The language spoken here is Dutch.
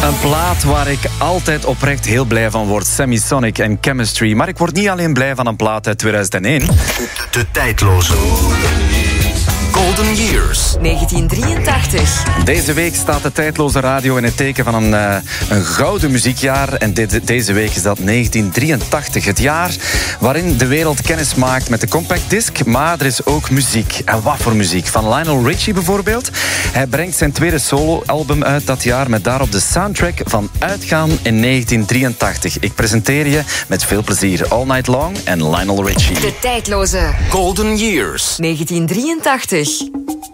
Een plaat waar ik altijd oprecht heel blij van word. Semisonic en Chemistry. Maar ik word niet alleen blij van een plaat uit 2001. De tijdloze Golden Years. 1983. Deze week staat de tijdloze radio in het teken van een gouden muziekjaar. En deze week is dat 1983. Het jaar waarin de wereld kennis maakt met de compact disc. Maar er is ook muziek. En wat voor muziek? Van Lionel Richie bijvoorbeeld. Hij brengt zijn tweede soloalbum uit dat jaar met daarop de soundtrack van Uitgaan in 1983. Ik presenteer je met veel plezier All Night Long en Lionel Richie. De tijdloze Golden Years. 1983.